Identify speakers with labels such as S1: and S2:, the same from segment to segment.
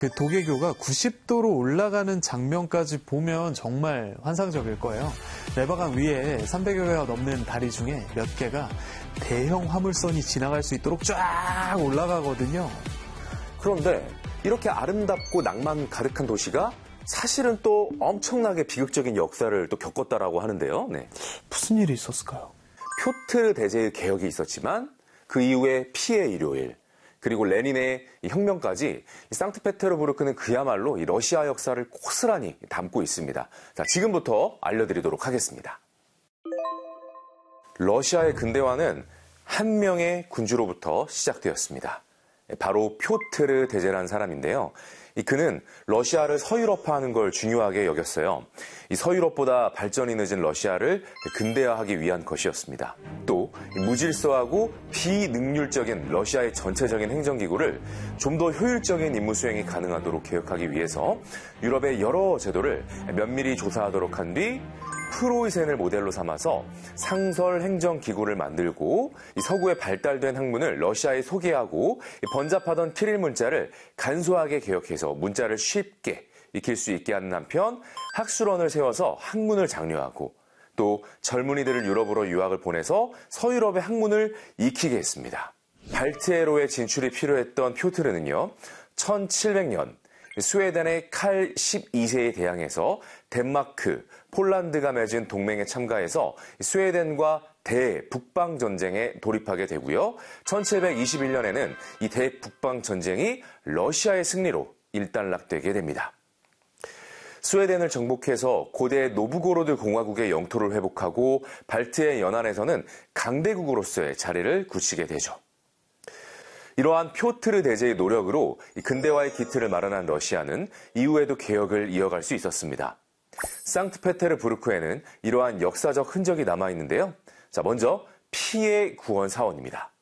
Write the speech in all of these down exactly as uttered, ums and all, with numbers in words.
S1: 그 도개교가 구십 도로 올라가는 장면까지 보면 정말 환상적일 거예요. 레바강 위에 삼백여 개가 넘는 다리 중에 몇 개가 대형 화물선이 지나갈 수 있도록 쫙 올라가거든요.
S2: 그런데 이렇게 아름답고 낭만 가득한 도시가 사실은 또 엄청나게 비극적인 역사를 또 겪었다라고 하는데요. 네.
S1: 무슨 일이 있었을까요?
S2: 표트르 대제의 개혁이 있었지만 그 이후에 피해 일요일, 그리고 레닌의 혁명까지 상트페테르부르크는 그야말로 이 러시아 역사를 고스란히 담고 있습니다. 자, 지금부터 알려드리도록 하겠습니다. 러시아의 근대화는 한 명의 군주로부터 시작되었습니다. 바로 표트르 대제라는 사람인데요. 그는 러시아를 서유럽화하는 걸 중요하게 여겼어요. 이 서유럽보다 발전이 늦은 러시아를 근대화하기 위한 것이었습니다. 또 무질서하고 비능률적인 러시아의 전체적인 행정기구를 좀 더 효율적인 임무 수행이 가능하도록 개혁하기 위해서 유럽의 여러 제도를 면밀히 조사하도록 한 뒤 프로이센을 모델로 삼아서 상설 행정기구를 만들고 서구의 발달된 학문을 러시아에 소개하고 번잡하던 키릴 문자를 간소하게 개혁해서 문자를 쉽게 익힐 수 있게 하는 한편 학술원을 세워서 학문을 장려하고 또 젊은이들을 유럽으로 유학을 보내서 서유럽의 학문을 익히게 했습니다. 발트해로의 진출이 필요했던 표트르는요, 천칠백 년 스웨덴의 칼 십이 세에 대항해서 덴마크, 폴란드가 맺은 동맹에 참가해서 스웨덴과 대북방전쟁에 돌입하게 되고요. 천칠백이십일 년에는 이 대북방전쟁이 러시아의 승리로 일단락되게 됩니다. 스웨덴을 정복해서 고대 노브고로드 공화국의 영토를 회복하고 발트해 연안에서는 강대국으로서의 자리를 굳히게 되죠. 이러한 표트르 대제의 노력으로 근대화의 기틀을 마련한 러시아는 이후에도 개혁을 이어갈 수 있었습니다. 상트페테르부르크에는 이러한 역사적 흔적이 남아있는데요. 자, 먼저 피해 구원 사원입니다.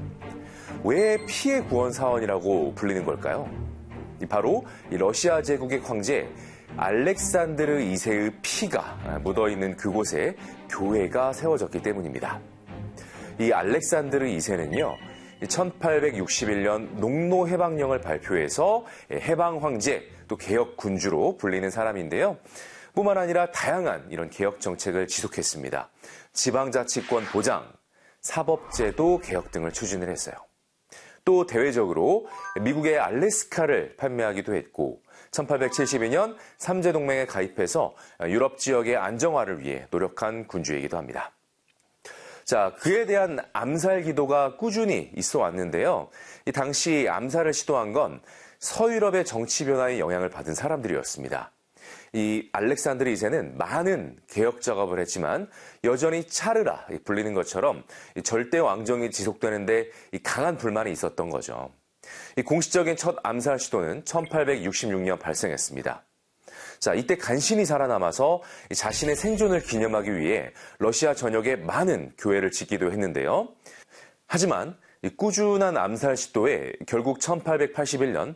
S2: 왜 피해 구원 사원이라고 불리는 걸까요? 바로 러시아 제국의 황제 알렉산드르 이 세의 피가 묻어있는 그곳에 교회가 세워졌기 때문입니다. 이 알렉산드르 이 세는요, 천팔백육십일 년 농노해방령을 발표해서 해방 황제 또 개혁 군주로 불리는 사람인데요. 뿐만 아니라 다양한 이런 개혁 정책을 지속했습니다. 지방자치권 보장, 사법제도 개혁 등을 추진을 했어요. 또 대외적으로 미국의 알래스카를 판매하기도 했고 천팔백칠십이 년 삼제동맹에 가입해서 유럽 지역의 안정화를 위해 노력한 군주이기도 합니다. 자, 그에 대한 암살 기도가 꾸준히 있어 왔는데요. 이 당시 암살을 시도한 건 서유럽의 정치 변화에 영향을 받은 사람들이었습니다. 이 알렉산드르 이 세는 많은 개혁 작업을 했지만 여전히 차르라 불리는 것처럼 절대 왕정이 지속되는데 강한 불만이 있었던 거죠. 이 공식적인 첫 암살 시도는 천팔백육십육 년 발생했습니다. 자, 이때 간신히 살아남아서 자신의 생존을 기념하기 위해 러시아 전역에 많은 교회를 짓기도 했는데요. 하지만 이 꾸준한 암살 시도에 결국 천팔백팔십일 년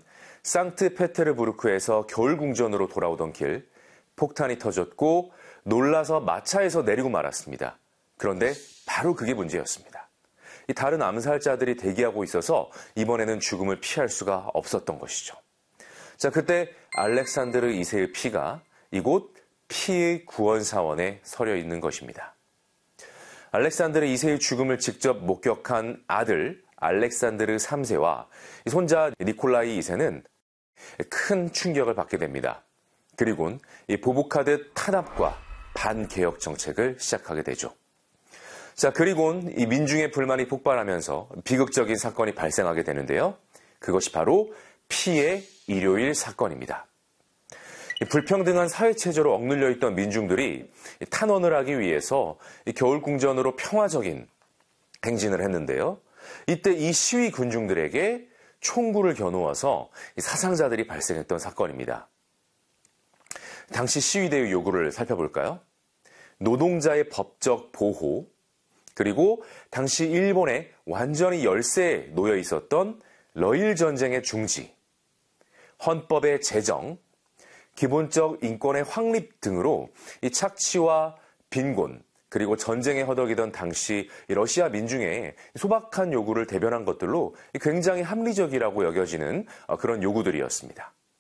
S2: 상트페테르부르크에서 겨울궁전으로 돌아오던 길 폭탄이 터졌고 놀라서 마차에서 내리고 말았습니다. 그런데 바로 그게 문제였습니다. 이 다른 암살자들이 대기하고 있어서 이번에는 죽음을 피할 수가 없었던 것이죠. 자, 그때 알렉산드르 이 세의 피가 이곳 피의 구원 사원에 서려 있는 것입니다. 알렉산드르 이 세의 죽음을 직접 목격한 아들 알렉산드르 삼 세와 손자 니콜라이 이 세는 큰 충격을 받게 됩니다. 그리고는 보복하듯 탄압과 반개혁 정책을 시작하게 되죠. 자, 그리고는 이 민중의 불만이 폭발하면서 비극적인 사건이 발생하게 되는데요. 그것이 바로 피해 일요일 사건입니다. 불평등한 사회체제로 억눌려 있던 민중들이 탄원을 하기 위해서 겨울궁전으로 평화적인 행진을 했는데요. 이때 이 시위 군중들에게 총구를 겨누어서 사상자들이 발생했던 사건입니다. 당시 시위대의 요구를 살펴볼까요? 노동자의 법적 보호, 그리고 당시 일본에 완전히 열세에 놓여 있었던 러일 전쟁의 중지, 헌법의 제정, 기본적 인권의 확립 등으로 이 착취와 빈곤, 그리고 전쟁에 허덕이던 당시 러시아 민중의 소박한 요구를 대변한 것들로 굉장히 합리적이라고 여겨지는 그런 요구들이었습니다.